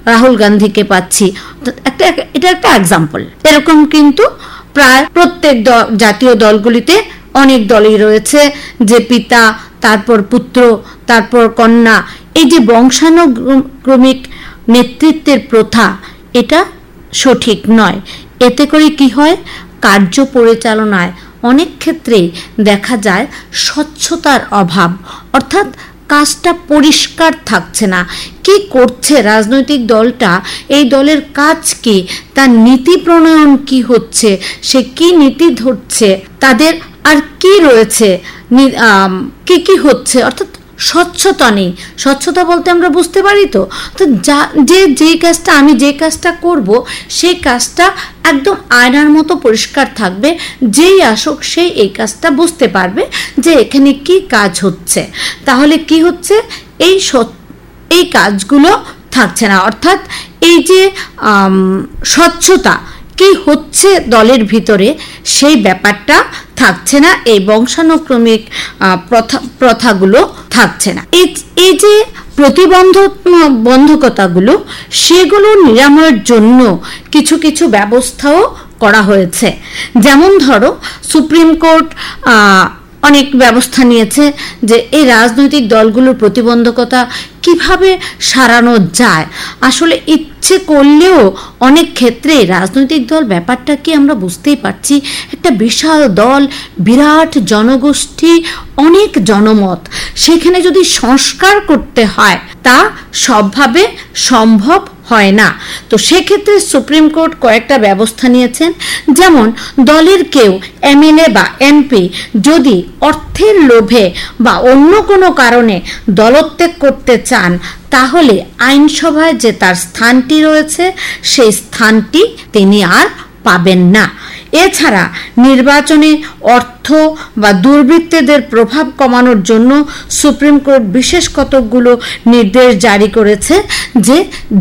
রাহুল গান্ধীকে পাচ্ছি। এটা একটা এক্সাম্পল। এরকম কিন্তু প্রায় প্রত্যেক জাতীয় দলগুলিতে অনেক দলই রয়েছে, যে পিতা, তারপর পুত্র, তারপর কন্যা, এই যে বংশানুক্রমিক নেতৃত্বের প্রথা, এটা সঠিক নয়। এতে করে কি হয়, কার্য পরিচালনায় অনেক ক্ষেত্রেই দেখা যায় স্বচ্ছতার অভাব, অর্থাৎ কাজটা পরিষ্কার থাকছে না। কি করছে রাজনৈতিক দলটা, এই দলের কাজ কি, তার নীতি প্রণয়ন কি হচ্ছে, সে কি নীতি ধরছে, তাদের আর কি রয়েছে, কি কি হচ্ছে, অর্থাৎ স্বচ্ছতা নেই। স্বচ্ছতা বলতে আমরা বুঝতে পারি তো, যেই কাজটা আমি যে কাজটা করব সেই কাজটা একদম আয়নার মতো পরিষ্কার থাকবে, যেই আসুক সেই এই কাজটা বুঝতে পারবে যে এখানে কি কাজ হচ্ছে। তাহলে কি হচ্ছে, এই কাজগুলো থাকছে না, অর্থাৎ এই যে স্বচ্ছতা কি হচ্ছে দলের ভিতরে সেই ব্যাপারটা থাকছে না, এই বংশানুক্রমিক প্রথাগুলো থাকছে না। এই যে প্রতিবন্ধকতাগুলো, সেগুলো নিরাময়ের জন্য কিছু কিছু ব্যবস্থাও করা হয়েছে। যেমন ধরো, সুপ্রিম কোর্ট অনেক ব্যবস্থা নিয়েছে যে এই রাজনৈতিক দলগুলোর প্রতিবন্ধকতা কিভাবে সারানো যায়। আসলে ইচ্ছে করলেও অনেক ক্ষেত্রে রাজনৈতিক দল ব্যাপারটা কি আমরা বুঝতেই পারছি, একটা বিশাল দল, বিরাট জনগোষ্ঠী, অনেক জনমত, সেখানে যদি সংস্কার করতে হয় তা সবভাবে সম্ভব হয় না। তো সেক্ষেত্রে সুপ্রিম কোর্ট কয়েকটা ব্যবস্থা নিয়েছেন। যেমন দলের কেউ এমএলএ বা এমপি যদি অর্থের লোভে বা অন্য কোনো কারণে দলত্যাগ করতে চান, তাহলে আইনসভায় যে তার স্থানটি রয়েছে সেই স্থানটি তিনি আর পাবেন না। এছাড়া নির্বাচনে অর্থ বা দুর্বৃত্তদের প্রভাব কমানোর জন্য সুপ্রিম কোর্ট বিশেষ কতকগুলো নির্দেশ জারি করেছে, যে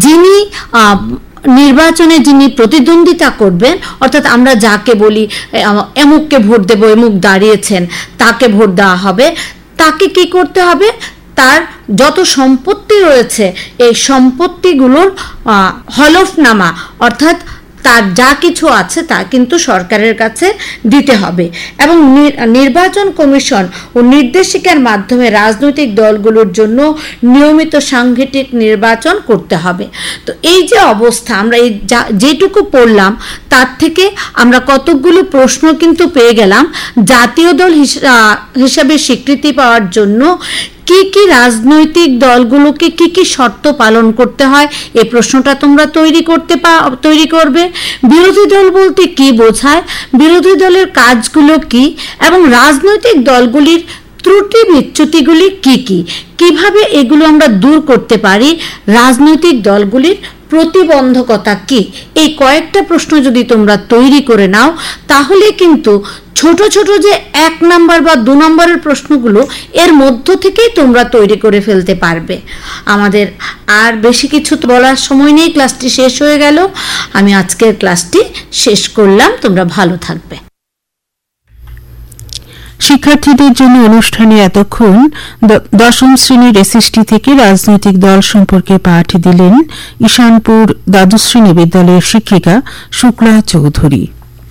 নির্বাচনে যিনি প্রতিদ্বন্দ্বিতা করবেন, অর্থাৎ আমরা যাকে বলি এমুককে ভোট দেব, এমুক দাঁড়িয়েছেন, তাকে ভোট দেওয়া হবে, তাকে কি করতে হবে, তার যত সম্পত্তি রয়েছে এই সম্পত্তিগুলোর হলফনামা, অর্থাৎ তার যা কিছু আছে তা কিন্তু সরকারের কাছে দিতে হবে। এবং নির্বাচন কমিশন ও নির্দেশিকার মাধ্যমে রাজনৈতিক দলগুলোর জন্য নিয়মিত সাংগঠনিক নির্বাচন করতে হবে। তো এই যে অবস্থা, আমরা এই যেটুকু পড়লাম তার থেকে আমরা কতকগুলো প্রশ্ন কিন্তু পেয়ে গেলাম। জাতীয় দল হিসাবে স্বীকৃতি পাওয়ার জন্য কি কি রাজনৈতিক দলগুলোকে কি কি শর্ত পালন করতে হয়, এই প্রশ্নটা তোমরা তৈরি করবে। বিরোধী দল বলতে কি বোঝায়, বিরোধী দলের কাজগুলো কি, এবং রাজনৈতিক দলগুলির ত্রুটি বিচ্যুতিগুলি কি কি, কিভাবে এগুলো আমরা দূর করতে পারি, রাজনৈতিক দলগুলির প্রতিবন্ধকতা কি, এই কয়েকটা প্রশ্ন যদি তোমরা তৈরি করে নাও, তাহলে কিন্তু ছোট ছোট যে 1 নাম্বার বা 2 নম্বরের প্রশ্নগুলো এর মধ্য থেকেই তোমরা তৈরি করে ফেলতে পারবে। আমাদের আর বেশি কিছু বলার সময় নেই, ক্লাসটি শেষ হয়ে গেল। আমি আজকের ক্লাসটি শেষ করলাম, তোমরা ভালো থাকবে। শিক্ষার্থীদের জন্য অনুষ্ঠানে এতক্ষণ দশম শ্রেণীর এসএসটি থেকে রাজনৈতিক দল সম্পর্কে পাঠ দিলেন ঈশানপুর দ্বাদশ শ্রেণী বিদ্যালয়ের শিক্ষিকা শুক্লা চৌধুরী।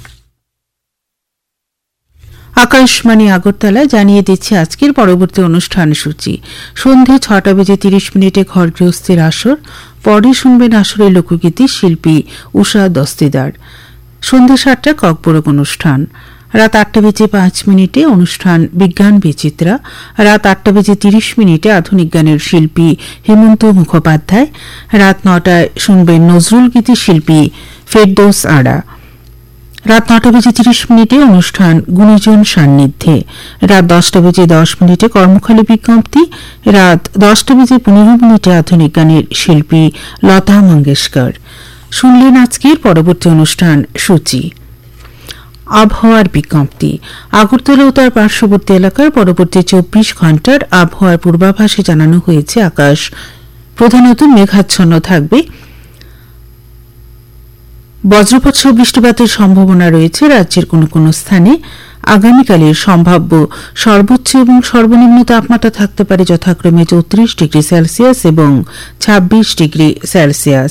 আকাশবাণী আগরতলা জানিয়ে দিচ্ছে আজকের পরবর্তী অনুষ্ঠান সূচি। সন্ধে 6:30 ঘর গৃহস্থের আসর, পরে শুনবেন আসরের লোকগীতি শিল্পী উষা দস্তিদার। সন্ধে 7টায় ককবরক অনুষ্ঠান। রাত 8:05 অনুষ্ঠান বিজ্ঞান বিচিত্রা। রাত 8:30 আধুনিক গানের শিল্পী হেমন্ত মুখোপাধ্যায়। রাত 9টায় শুনবেন নজরুল গীতি শিল্পী ফেরদৌস আড়া। রাত 9:30 অনুষ্ঠান গুণীজন সান্নিধ্যে। রাত 10:10 কর্মখালী বিজ্ঞপ্তি। রাত 10:15 আধুনিক গানের শিল্পী লতা মঙ্গেশকর। শুনলেন আজকের পরবর্তী অনুষ্ঠান সূচি। আবহাওয়ার বিজ্ঞপ্তি। আগরতলা ও তার পার্শ্ববর্তী এলাকার পরবর্তী 24 ঘন্টার আবহাওয়ার পূর্বাভাসে জানানো হয়েছে আকাশ প্রধানত মেঘাচ্ছন্ন থাকবে। বজ্রপাত সহ বৃষ্টিপাতের সম্ভাবনা রয়েছে রাজ্যের কোনো কোনো স্থানে। আগামীকালের সম্ভাব্য সর্বোচ্চ এবং সর্বনিম্ন তাপমাত্রা থাকতে পারে যথাক্রমে 34 ডিগ্রি সেলসিয়াস এবং 26 ডিগ্রি সেলসিয়াস।